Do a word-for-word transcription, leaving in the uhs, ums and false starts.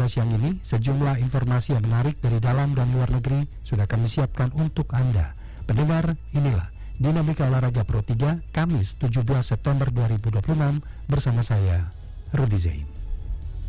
pada siang ini, sejumlah informasi yang menarik dari dalam dan luar negeri sudah kami siapkan untuk Anda. Pendengar, inilah Dinamika Olahraga Pro tiga, Kamis tujuh belas September dua ribu dua puluh enam bersama saya, Rudi Zain.